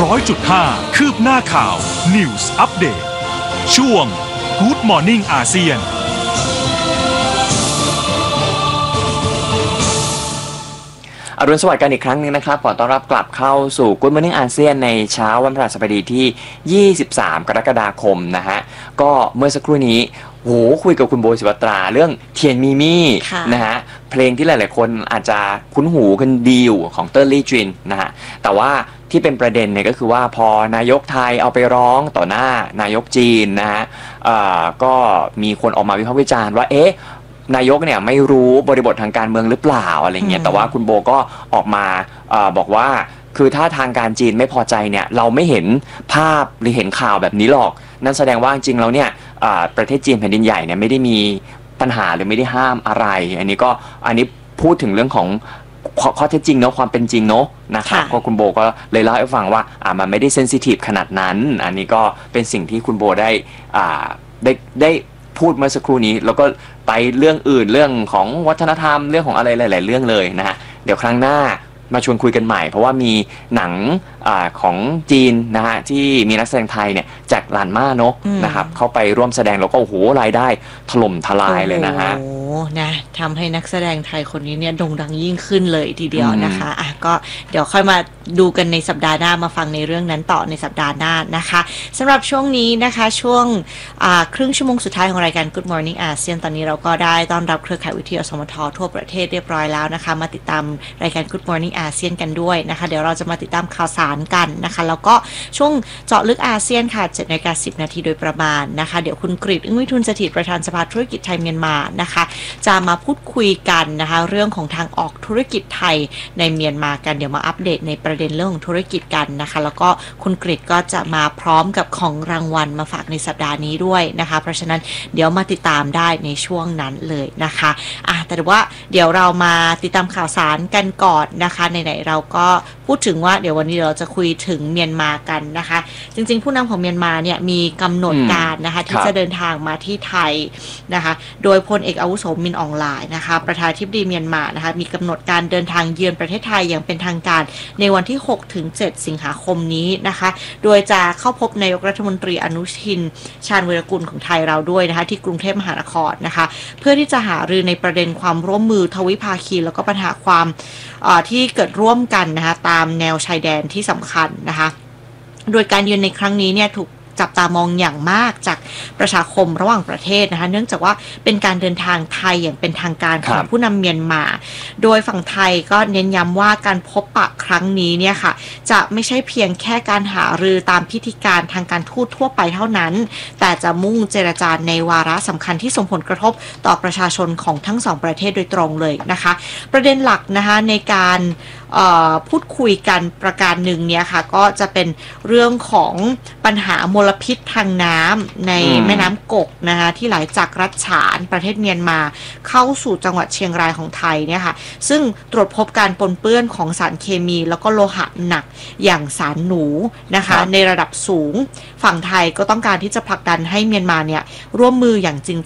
100.5 คืบหน้าข่าว News Update ช่วง Good Morning อาเซียนอรุณสวัสดิ์กันอีกครั้งนึงนะครับขอต้อนรับกลับเข้าสู่ Good Morning อาเซียนในเช้าวันพฤหัสบดีที่23กรกฎาคมนะฮะก็เมื่อสักครู่นี้คุยกับคุณโบศิวตราเรื่องเทียนมีมี่นะฮะเพลงที่หลายๆคนอาจจะคุ้นหูกันดีอยู่ของเตอร์ลี่จินนะฮะแต่ว่าที่เป็นประเด็นเนี่ยก็คือว่าพอนายกไทยเอาไปร้องต่อหน้านายกจีนนะฮะก็มีคนออกมาวิพากษ์วิจารณ์ว่านายกเนี่ยไม่รู้บริบททางการเมืองหรือเปล่าอะไรเงี้ยแต่ว่าคุณโบก็ออกมาบอกว่าคือถ้าทางการจีนไม่พอใจเนี่ยเราไม่เห็นภาพหรือเห็นข่าวแบบนี้หรอกนั่นแสดงว่าจริงๆแล้วเนี่ยประเทศจีนแผ่นดินใหญ่เนี่ยไม่ได้มีปัญหาหรือไม่ได้ห้ามอะไรอันนี้พูดถึงเรื่องของข้อเท็จจริงเนาะความเป็นจริงเนาะนะครับก็คุณโบก็เลยเล่าให้ฟังว่ามันไม่ได้เซนซิทีฟขนาดนั้นอันนี้ก็เป็นสิ่งที่คุณโบได้พูดเมื่อสักครู่นี้แล้วก็ไปเรื่องอื่นเรื่องของวัฒนธรรมเรื่องของอะไรหลายๆเรื่องเลยนะฮะเดี๋ยวครั้งหน้ามาชวนคุยกันใหม่เพราะว่ามีหนังของจีนนะฮะที่มีนักแสดงไทยเนี่ยจากหลานม่าเนาะนะครับเข้าไปร่วมแสดงแล้วก็รายได้ถล่มทลายเลยนะฮะนะทำให้นักแสดงไทยคนนี้เนี่ยโด่งดังยิ่งขึ้นเลยทีเดียวนะคะก็เดี๋ยวค่อยมาดูกันในสัปดาห์หน้ามาฟังในเรื่องนั้นต่อในสัปดาห์หน้านะคะสำหรับช่วงนี้นะคะช่วงครึ่งชั่วโมงสุดท้ายของรายการ Good Morning อาเซียนตอนนี้เราก็ได้ต้อนรับเครือข่ายวิทยุอสมททั่วประเทศเรียบร้อยแล้วนะคะมาติดตามรายการ Good Morning อาเซียนกันด้วยนะคะเดี๋ยวเราจะมาติดตามข่าวสารกันนะคะแล้วก็ช่วงเจาะลึกอาเซียนค่ะ 7:10 นาทีโดยประมาณนะคะเดี๋ยวคุณกฤษ อึ้งวิทูลสถิตประธานสภาธุรกิจไทยเมียนมานะคะจะมาพูดคุยกันนะคะเรื่องของทางออกธุรกิจไทยในเมียนมากันเดี๋ยวมาอัปเดตในประเด็นเรื่องของธุรกิจกันนะคะแล้วก็คุณกฤษก็จะมาพร้อมกับของรางวัลมาฝากในสัปดาห์นี้ด้วยนะคะเพราะฉะนั้นเดี๋ยวมาติดตามได้ในช่วงนั้นเลยนะคะแต่ว่าเดี๋ยวเรามาติดตามข่าวสารกันก่อนนะคะไหนๆเราก็พูดถึงว่าเดี๋ยววันนี้เราจะคุยถึงเมียนมากันนะคะจริงๆผู้นำของเมียนมาเนี่ยมีกำหนดการนะคะที่จะเดินทางมาที่ไทยนะคะโดยพลเอกอาวุโสมินอองหลายนะคะประธานาธิบดีเมียนมานะคะมีกำหนดการเดินทางเยือนประเทศไทยอย่างเป็นทางการในวันที่6 ถึง 7 สิงหาคมนี้นะคะโดยจะเข้าพบนายกรัฐมนตรีอนุทินชาญวีรกุลของไทยเราด้วยนะคะที่กรุงเทพมหานครนะคะเพื่อที่จะหารือในประเด็นความร่วมมือทวิภาคีแล้วก็ปัญหาความที่เกิดร่วมกันนะคะตามแนวชายแดนที่สำคัญนะคะโดยการเยือนในครั้งนี้เนี่ยถูกจับตามองอย่างมากจากประชาคมระหว่างประเทศนะคะเนื่องจากว่าเป็นการเดินทางไทยอย่างเป็นทางการของผู้นำเมียนมาโดยฝั่งไทยก็เน้นย้ำว่าการพบปะครั้งนี้เนี่ยค่ะจะไม่ใช่เพียงแค่การหารือตามพิธีการทางการทูตทั่วไปเท่านั้นแต่จะมุ่งเจรจาในวาระสำคัญที่ส่งผลกระทบต่อประชาชนของทั้งสองประเทศโดยตรงเลยนะคะประเด็นหลักนะคะในการพูดคุยกันประการหนึ่งเนี่ยค่ะก็จะเป็นเรื่องของปัญหามลพิษทางน้ำในแม่น้ำกกนะคะที่ไหลจากรัฐฉานประเทศเมียนมาเข้าสู่จังหวัดเชียงรายของไทยเนี่ยค่ะซึ่งตรวจพบการปนเปื้อนของสารเคมีแล้วก็โลหะหนักอย่างสารหนูนะคะในระดับสูงฝั่งไทยก็ต้องการที่จะผลักดันให้เมียนมาเนี่ยร่วมมืออย่างจริง